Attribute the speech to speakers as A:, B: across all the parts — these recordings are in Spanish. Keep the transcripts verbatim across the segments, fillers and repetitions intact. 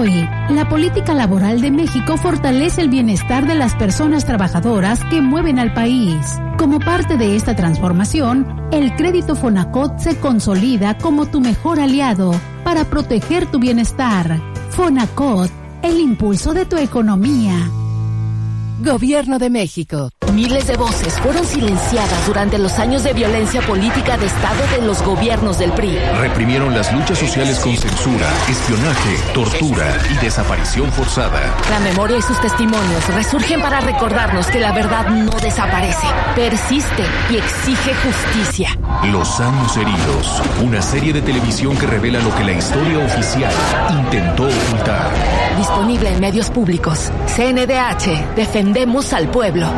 A: P R I. La política laboral de México fortalece el bienestar de las personas trabajadoras que mueven al país. Como parte de esta transformación, el crédito Fonacot se consolida como tu mejor aliado para proteger tu bienestar. Fonacot, el impulso de tu economía.
B: Gobierno de México. Miles de voces fueron silenciadas durante los años de violencia política de Estado de los gobiernos del P R I.
C: Reprimieron las luchas sociales con censura, espionaje, tortura y desaparición forzada.
B: La memoria y sus testimonios resurgen para recordarnos que la verdad no desaparece, persiste y exige justicia.
C: Los años heridos. Una serie de televisión que revela lo que la historia oficial intentó ocultar.
B: Disponible en medios públicos. C N D H. Defendemos al pueblo.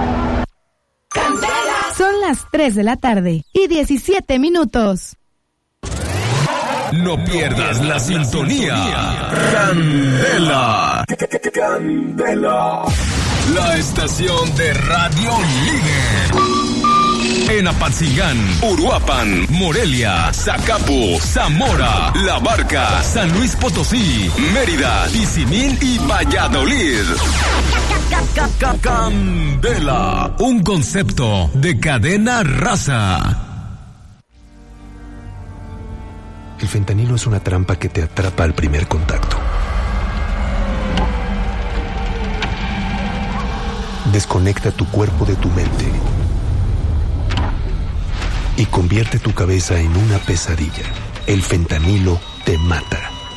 D: Son las tres de la tarde y diecisiete minutos.
E: No pierdas la sintonía. Candela. Candela. La estación de radio líder. En Apatzingán, Uruapan, Morelia, Zacapu, Zamora, La Barca, San Luis Potosí, Mérida, Tizimín y Valladolid. Candela, un concepto de Cadena Raza.
F: El fentanilo es una trampa que te atrapa al primer contacto. Desconecta tu cuerpo de tu mente y convierte tu cabeza en una pesadilla. El fentanilo te mata.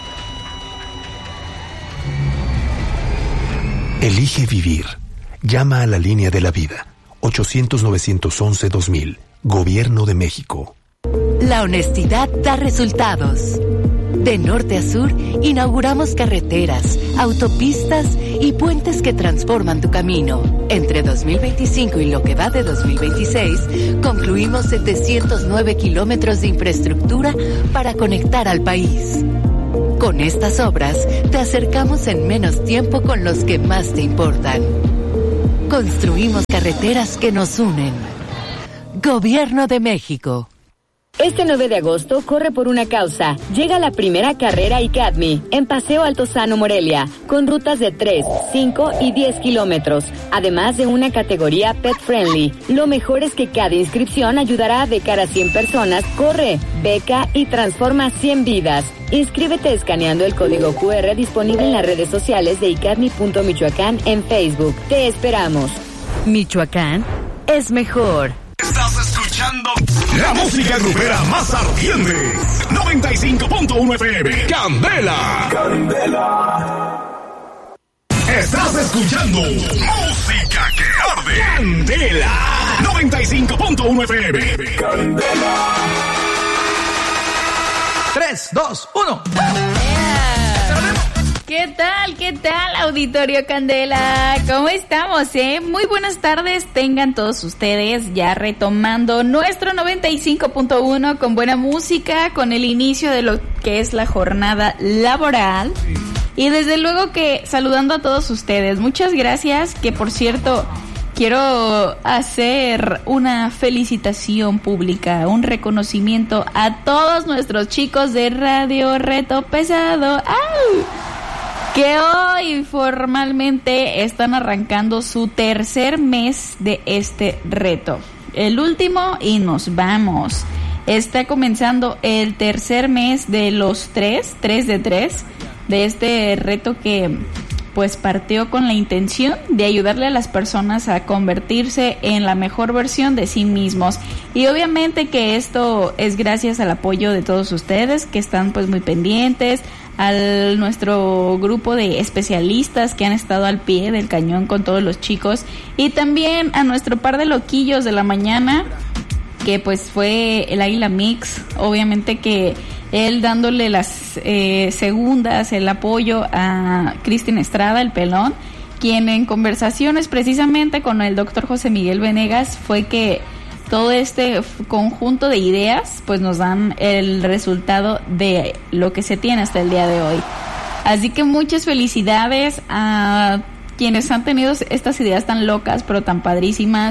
F: Elige vivir. Llama a la línea de la vida. ochocientos, novecientos once, dos mil. Gobierno de México.
B: La honestidad da resultados. De norte a sur, inauguramos carreteras, autopistas y puentes que transforman tu camino. Entre dos mil veinticinco y lo que va de dos mil veintiséis, concluimos setecientos nueve kilómetros de infraestructura para conectar al país. Con estas obras, te acercamos en menos tiempo con los que más te importan. Construimos carreteras que nos unen. Gobierno de México.
G: Este nueve de agosto corre por una causa. Llega la primera carrera I C A D M I en Paseo Altozano, Morelia, con rutas de tres, cinco y diez kilómetros, además de una categoría pet friendly. Lo mejor es que cada inscripción ayudará a becar a cien personas. Corre, beca y transforma cien vidas. Inscríbete escaneando el código Q R disponible en las redes sociales de icadmi punto michoacán en Facebook. Te esperamos.
B: Michoacán es mejor.
E: Estás escuchando la música grupera más ardiente. noventa y cinco punto uno F M. Candela. Candela. Estás escuchando música que arde. Candela. noventa y cinco punto uno F M. Candela.
H: tres, dos, uno.
I: ¿Qué tal? ¿Qué tal, Auditorio Candela? ¿Cómo estamos, eh? Muy buenas tardes tengan todos ustedes, ya retomando nuestro noventa y cinco punto uno con buena música, con el inicio de lo que es la jornada laboral. Y desde luego que saludando a todos ustedes, muchas gracias, que por cierto, quiero hacer una felicitación pública, un reconocimiento a todos nuestros chicos de Radio Reto Pesado. ¡Au! Que hoy formalmente están arrancando su tercer mes de este reto. El último y nos vamos. Está comenzando el tercer mes de los tres, tres de tres, de este reto que pues partió con la intención de ayudarle a las personas a convertirse en la mejor versión de sí mismos. Y obviamente que esto es gracias al apoyo de todos ustedes que están pues muy pendientes, al nuestro grupo de especialistas que han estado al pie del cañón con todos los chicos, y también a nuestro par de loquillos de la mañana, que pues fue el Águila Mix, obviamente que él dándole las eh, segundas, el apoyo a Cristian Estrada, el pelón, quien en conversaciones precisamente con el doctor José Miguel Venegas fue que todo este conjunto de ideas pues nos dan el resultado de lo que se tiene hasta el día de hoy. Así que muchas felicidades a quienes han tenido estas ideas tan locas pero tan padrísimas,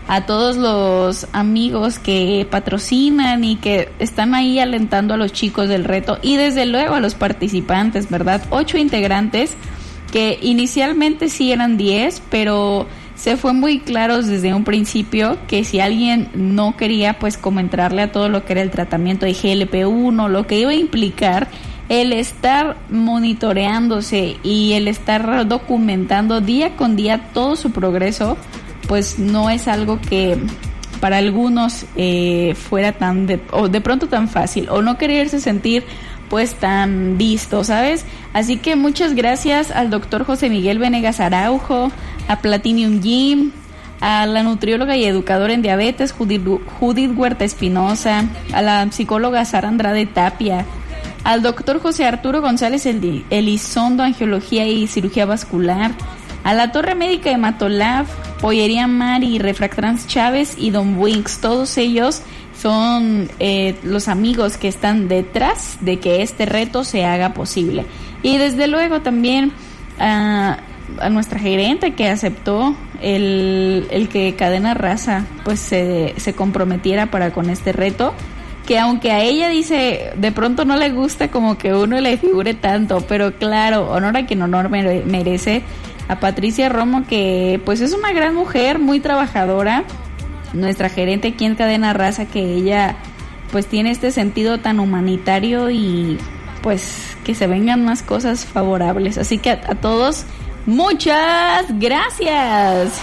I: a todos los amigos que patrocinan y que están ahí alentando a los chicos del reto y desde luego a los participantes, ¿verdad? Ocho integrantes que inicialmente sí eran diez, pero se fue muy claro desde un principio que si alguien no quería pues como entrarle a todo lo que era el tratamiento de G L P uno, lo que iba a implicar el estar monitoreándose y el estar documentando día con día todo su progreso, pues no es algo que para algunos eh, fuera tan de, o de pronto tan fácil, o no quererse sentir pues tan visto, ¿sabes? Así que muchas gracias al doctor José Miguel Venegas Araujo, a Platinum Gym, a la nutrióloga y educadora en diabetes Judith, Judith Huerta Espinosa, a la psicóloga Sara Andrade Tapia, al doctor José Arturo González Elizondo, angiología y cirugía vascular, a la Torre Médica Hematolab, Pollería Mari, Refractrans Chávez y Don Winks. Todos ellos son eh, los amigos que están detrás de que este reto se haga posible. Y desde luego también a, a nuestra gerente que aceptó el, el que Cadena Raza pues se, se comprometiera para con este reto, que aunque a ella dice de pronto no le gusta como que uno le figure tanto, pero claro, honor a quien honor merece, a Patricia Romo, que pues es una gran mujer, muy trabajadora, nuestra gerente aquí en Cadena Raza, que ella pues tiene este sentido tan humanitario y pues que se vengan más cosas favorables. Así que a, a todos, muchas gracias.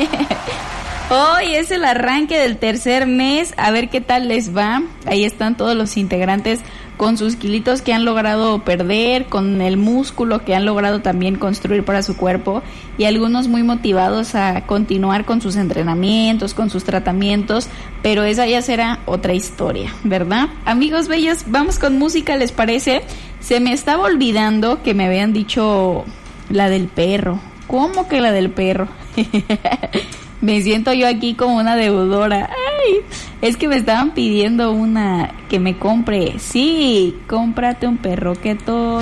I: Hoy es el arranque del tercer mes, a ver qué tal les va. Ahí están todos los integrantes con sus kilitos que han logrado perder, con el músculo que han logrado también construir para su cuerpo, y algunos muy motivados a continuar con sus entrenamientos, con sus tratamientos, pero esa ya será otra historia, ¿verdad? Amigos bellos, vamos con música, ¿les parece? Se me estaba olvidando que me habían dicho la del perro. ¿Cómo que la del perro? Me siento yo aquí como una deudora. Ay, es que me estaban pidiendo una que me compre. Sí, cómprate un perro que todo